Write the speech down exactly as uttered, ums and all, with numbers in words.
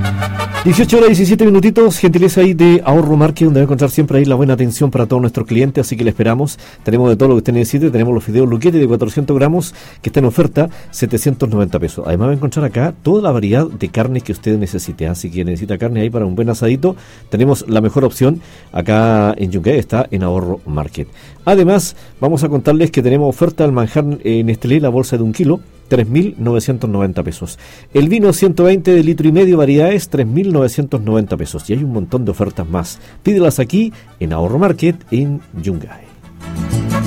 dieciocho horas diecisiete minutitos, gentileza ahí de Ahorro Market, donde va a encontrar siempre ahí la buena atención para todos nuestros clientes, así que le esperamos. Tenemos de todo lo que usted necesite, tenemos los fideos Luquete de cuatrocientos gramos, que está en oferta, setecientos noventa pesos. Además va a encontrar acá toda la variedad de carnes que usted necesite, así que necesita carne ahí para un buen asadito, tenemos la mejor opción acá en Yungay, está en Ahorro Market. Además, vamos a contarles que tenemos oferta del manjar en Nestlé, la bolsa de un kilo, tres mil novecientos noventa pesos. El vino ciento veinte de litro y medio variedades, tres mil novecientos noventa pesos. Y hay un montón de ofertas más. Pídelas aquí en Ahorro Market en Yungay.